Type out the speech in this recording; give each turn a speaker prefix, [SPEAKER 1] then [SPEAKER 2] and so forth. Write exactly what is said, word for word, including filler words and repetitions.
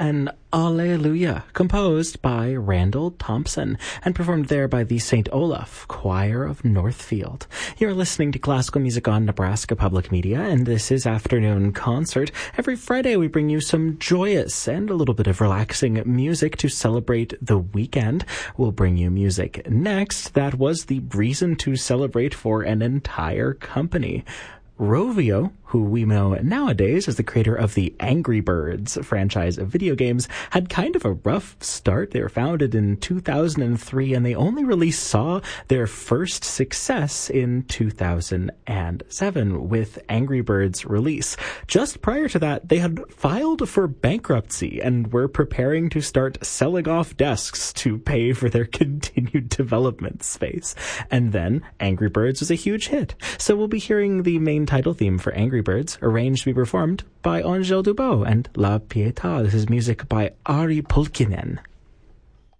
[SPEAKER 1] and Alleluia, composed by Randall Thompson and performed there by the Saint Olaf Choir of Northfield. You're listening to classical music on Nebraska Public Media, and this is Afternoon Concert. Every Friday we bring you some joyous and a little bit of relaxing music to celebrate the weekend. We'll bring you music next that was the reason to celebrate for an entire company. Rovio, who we know nowadays as the creator of the Angry Birds franchise of video games, had kind of a rough start. They were founded in two thousand three, and they only really saw their first success in two thousand seven with Angry Birds release. Just prior to that, they had filed for bankruptcy and were preparing to start selling off desks to pay for their continued development space. And then Angry Birds was a huge hit. So we'll be hearing the main title theme for Angry Birds, arranged to be performed by Angèle Dubois and La Pietà. This is music by Ari Pulkkinen.